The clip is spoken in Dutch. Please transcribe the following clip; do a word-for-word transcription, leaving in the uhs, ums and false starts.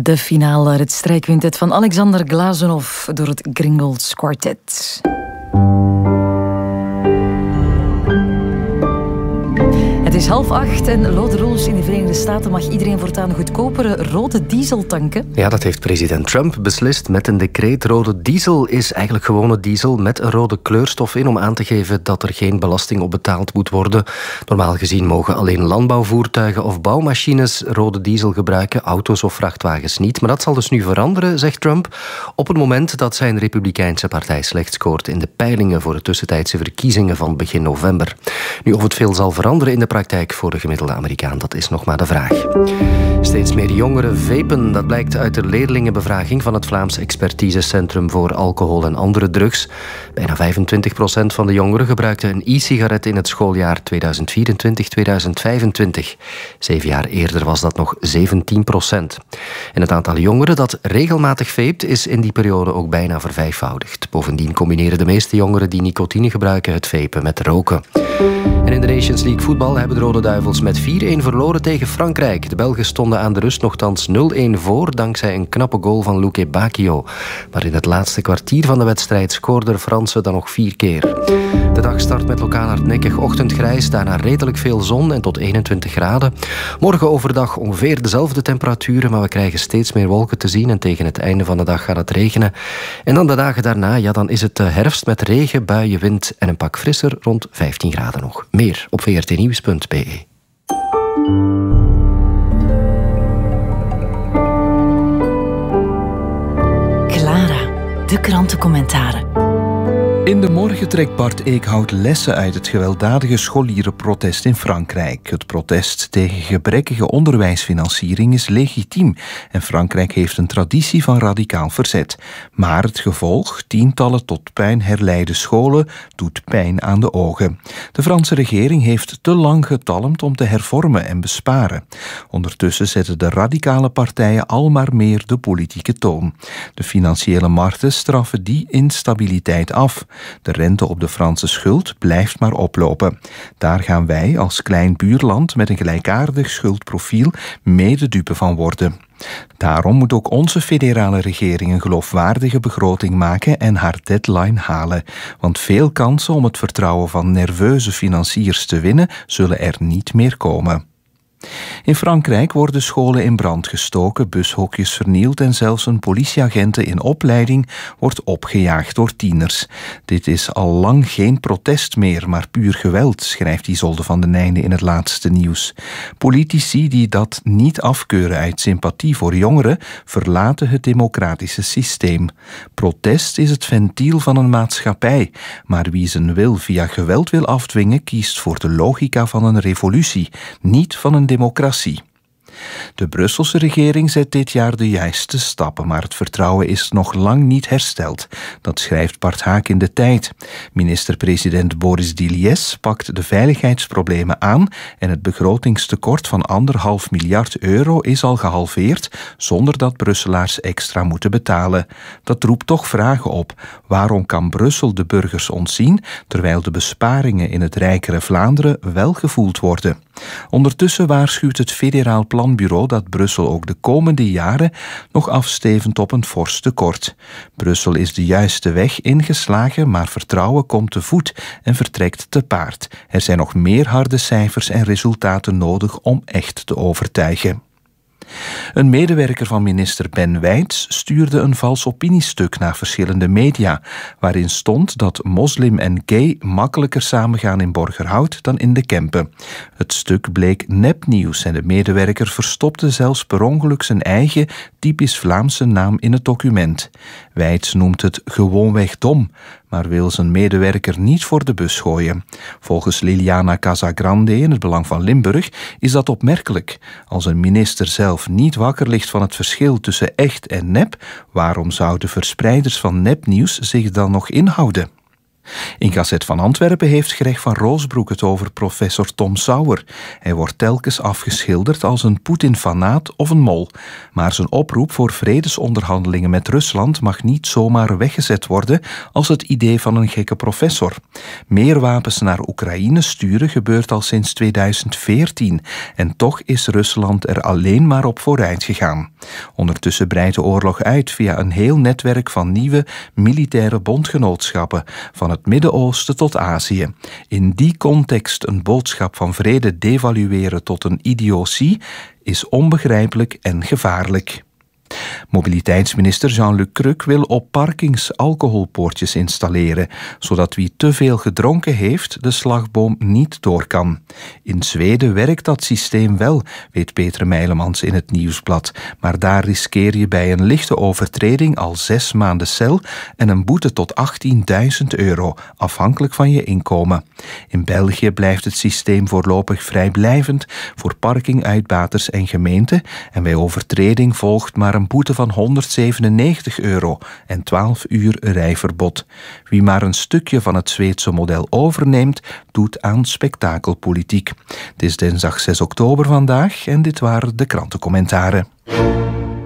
De finale, het strijkquintet van Alexander Glazunov door het Gringolds Quartet. Het is half acht en Lode Roels, in de Verenigde Staten mag iedereen voortaan goedkopere rode diesel tanken. Ja, dat heeft president Trump beslist met een decreet. Rode diesel is eigenlijk gewone diesel met een rode kleurstof in om aan te geven dat er geen belasting op betaald moet worden. Normaal gezien mogen alleen landbouwvoertuigen of bouwmachines rode diesel gebruiken, auto's of vrachtwagens niet. Maar dat zal dus nu veranderen, zegt Trump, op het moment dat zijn Republikeinse partij slecht scoort in de peilingen voor de tussentijdse verkiezingen van begin november. Nu, of het veel zal veranderen in de praktijk voor de gemiddelde Amerikaan, dat is nog maar de vraag. Steeds meer jongeren vapen, dat blijkt uit de leerlingenbevraging van het Vlaams Expertisecentrum voor Alcohol en Andere Drugs. Bijna vijfentwintig procent van de jongeren gebruikte een e-sigaret in het schooljaar tweeduizend vierentwintig tweeduizend vijfentwintig. Zeven jaar eerder was dat nog zeventien procent. En het aantal jongeren dat regelmatig vapt is in die periode ook bijna vervijfvoudigd. Bovendien combineren de meeste jongeren die nicotine gebruiken het vapen met roken. En in de Nations League voetbal hebben de Rode Duivels met vier-een verloren tegen Frankrijk. De Belgen stonden aan de rust nogthans nul-een voor, dankzij een knappe goal van Luque Bacchio. Maar in het laatste kwartier van de wedstrijd scoorden de Fransen dan nog vier keer. De dag start met lokaal hardnekkig ochtendgrijs, daarna redelijk veel zon en tot eenentwintig graden. Morgen overdag ongeveer dezelfde temperaturen, maar we krijgen steeds meer wolken te zien en tegen het einde van de dag gaat het regenen. En dan de dagen daarna, ja, dan is het herfst met regen, buien, wind en een pak frisser, rond vijftien graden nog. Meer op v r t nieuws punt b e. Clara, de krantencommentaren. In de morgen trekt Bart Eekhout lessen uit het gewelddadige scholierenprotest in Frankrijk. Het protest tegen gebrekkige onderwijsfinanciering is legitiem en Frankrijk heeft een traditie van radicaal verzet. Maar het gevolg, tientallen tot puin herleide scholen, doet pijn aan de ogen. De Franse regering heeft te lang getalmd om te hervormen en besparen. Ondertussen zetten de radicale partijen al maar meer de politieke toon. De financiële markten straffen die instabiliteit af. De rente op de Franse schuld blijft maar oplopen. Daar gaan wij als klein buurland met een gelijkaardig schuldprofiel mede dupe van worden. Daarom moet ook onze federale regering een geloofwaardige begroting maken en haar deadline halen. Want veel kansen om het vertrouwen van nerveuze financiers te winnen zullen er niet meer komen. In Frankrijk worden scholen in brand gestoken, bushokjes vernield en zelfs een politieagent in opleiding wordt opgejaagd door tieners. Dit is al lang geen protest meer, maar puur geweld, schrijft Isolde van den Einde in het laatste nieuws. Politici die dat niet afkeuren uit sympathie voor jongeren, verlaten het democratische systeem. Protest is het ventiel van een maatschappij, maar wie zijn wil via geweld wil afdwingen, kiest voor de logica van een revolutie, niet van een democratie. De Brusselse regering zet dit jaar de juiste stappen, maar het vertrouwen is nog lang niet hersteld. Dat schrijft Bart Haak in De Tijd. Minister-president Boris Diliès pakt de veiligheidsproblemen aan en het begrotingstekort van anderhalf miljard euro is al gehalveerd, zonder dat Brusselaars extra moeten betalen. Dat roept toch vragen op. Waarom kan Brussel de burgers ontzien, terwijl de besparingen in het rijkere Vlaanderen wel gevoeld worden? Ondertussen waarschuwt het federaal planbureau dat Brussel ook de komende jaren nog afstevend op een fors tekort. Brussel is de juiste weg ingeslagen, maar vertrouwen komt te voet en vertrekt te paard. Er zijn nog meer harde cijfers en resultaten nodig om echt te overtuigen. Een medewerker van minister Ben Wijts stuurde een vals opiniestuk naar verschillende media, waarin stond dat moslim en gay makkelijker samengaan in Borgerhout dan in de Kempen. Het stuk bleek nepnieuws en de medewerker verstopte zelfs per ongeluk zijn eigen typisch Vlaamse naam in het document. Wijts noemt het gewoonweg dom, maar wil zijn medewerker niet voor de bus gooien. Volgens Liliana Casagrande in het Belang van Limburg is dat opmerkelijk. Als een minister zelf niet wakker ligt van het verschil tussen echt en nep, waarom zouden verspreiders van nepnieuws zich dan nog inhouden? In Gazet van Antwerpen heeft Greg van Roosbroek het over professor Tom Sauer. Hij wordt telkens afgeschilderd als een Poetin-fanaat of een mol. Maar zijn oproep voor vredesonderhandelingen met Rusland mag niet zomaar weggezet worden als het idee van een gekke professor. Meer wapens naar Oekraïne sturen gebeurt al sinds tweeduizend veertien en toch is Rusland er alleen maar op vooruit gegaan. Ondertussen breidt de oorlog uit via een heel netwerk van nieuwe militaire bondgenootschappen, van het Midden-Oosten tot Azië. In die context een boodschap van vrede devalueren tot een idiotie is onbegrijpelijk en gevaarlijk. Mobiliteitsminister Jean-Luc Crux wil op parkings alcoholpoortjes installeren, zodat wie te veel gedronken heeft de slagboom niet door kan. In Zweden werkt dat systeem wel, weet Peter Meilemans in het Nieuwsblad, maar daar riskeer je bij een lichte overtreding al zes maanden cel en een boete tot achttienduizend euro, afhankelijk van je inkomen. In België blijft het systeem voorlopig vrijblijvend voor parkinguitbaters en gemeenten en bij overtreding volgt maar een boete van honderdzevenennegentig euro en twaalf uur rijverbod. Wie maar een stukje van het Zweedse model overneemt, doet aan spektakelpolitiek. Het is dinsdag zes oktober vandaag en dit waren de krantencommentaren.